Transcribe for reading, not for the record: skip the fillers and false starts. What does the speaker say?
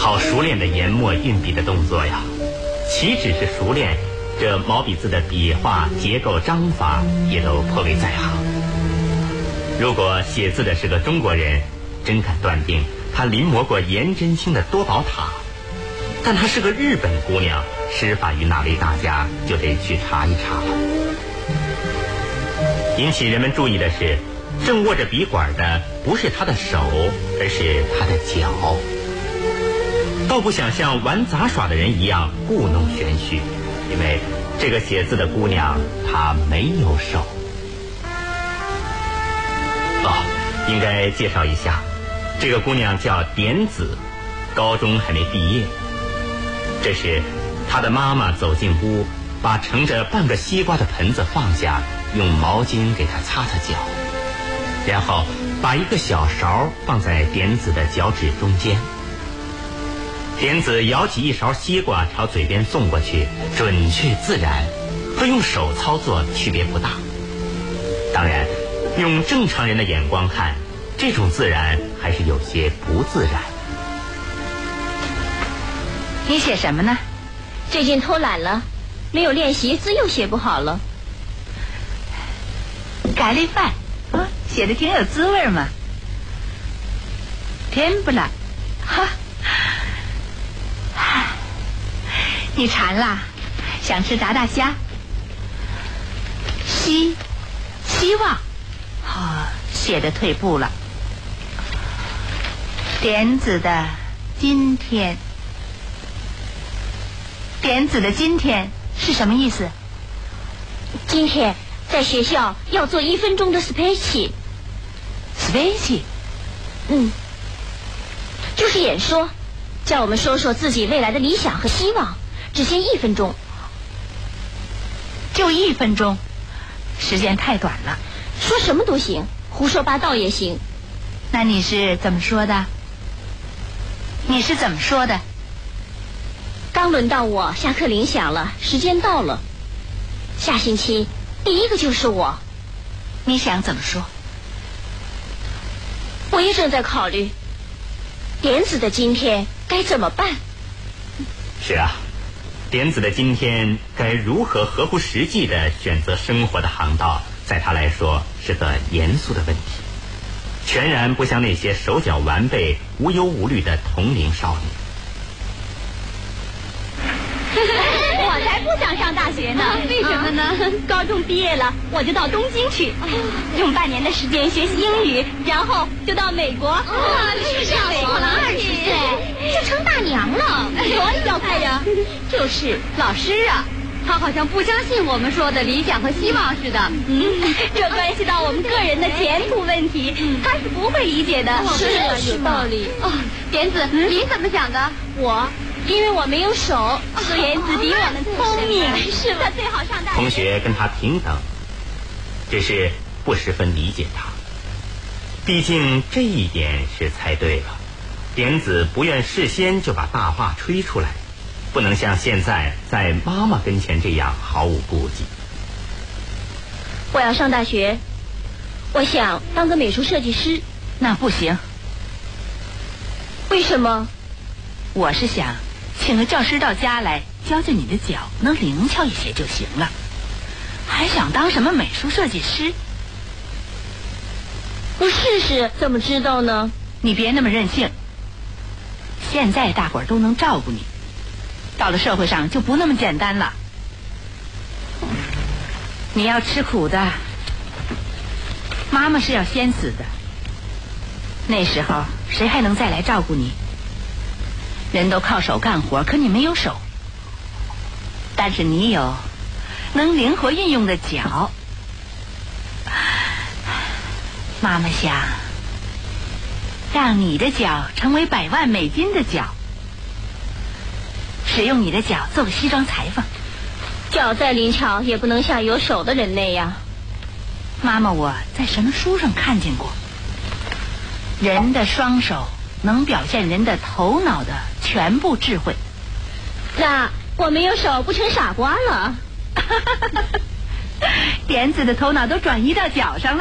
好熟练的研墨运笔的动作呀！岂止是熟练，这毛笔字的笔画、结构、章法也都颇为在行。如果写字的是个中国人，真敢断定他临摹过颜真卿的多宝塔。但她是个日本姑娘，施法于哪位大家，就得去查一查了。引起人们注意的是，正握着笔管的不是她的手，而是她的脚。倒不想像玩杂耍的人一样故弄玄虚，因为这个写字的姑娘她没有手。应该介绍一下，这个姑娘叫点子，高中还没毕业。这时她的妈妈走进屋，把盛着半个西瓜的盆子放下，用毛巾给她擦擦脚，然后把一个小勺放在点子的脚趾中间。点子舀起一勺西瓜朝嘴边送过去，准确自然，和用手操作区别不大。当然，用正常人的眼光看，这种自然还是有些不自然。 你写什么呢？ 最近偷懒了，没有练习，字又写不好了。 咖喱饭，写的挺有滋味嘛。天不啦，哈。你馋啦？想吃炸大虾？希望，写的退步了。点子的今天是什么意思？ 今天在学校要做1分钟的 speech。就是演说，叫我们说说自己未来的理想和希望，只限1分钟。 就1分钟，时间太短了。 说什么都行，胡说八道也行。 那你是怎么说的？ 刚轮到我，下课铃响了，时间到了。下星期第一个就是我。 你想怎么说？ 我也正在考虑，点子的今天该怎么办？ 是啊，点子的今天该如何合乎实际地选择生活的航道，在他来说是个严肃的问题，全然不像那些手脚完备、无忧无虑的同龄少女。 我才不想上大学呢。为什么呢？高中毕业了，我就到东京去，用半年的时间学习英语，然后就到美国。 这下我了20岁，就成大娘了。 多要快呀！ 就是老师啊，他好像不相信我们说的理想和希望似的。 这关系到我们个人的前途问题，他是不会理解的。 是有道理。点子，你怎么想的？ 因为我没有手，点子比我们聪明，是吧？他最好上大学。 同学跟他平等，只是不十分理解他。毕竟这一点是猜对了，点子不愿事先就把大话吹出来，不能像现在在妈妈跟前这样毫无顾忌。 我要上大学，我想当个美术设计师。 那不行。 为什么？ 我是想请个教师到家来教教你的脚能灵巧一些就行了，还想当什么美术设计师？ 不试试怎么知道呢？ 你别那么任性，现在大伙儿都能照顾你，到了社会上就不那么简单了。你要吃苦的，妈妈是要先死的，那时候谁还能再来照顾你？人都靠手干活，可你没有手，但是你有能灵活运用的脚。妈妈想让你的脚成为100万美金的脚，使用你的脚做个西装裁缝。 脚再灵巧也不能像有手的人那样。 妈妈，我在什么书上看见过，人的双手能表现人的头脑的全部智慧。 那我没有手不成傻瓜了？ 点子的头脑都转移到脚上了。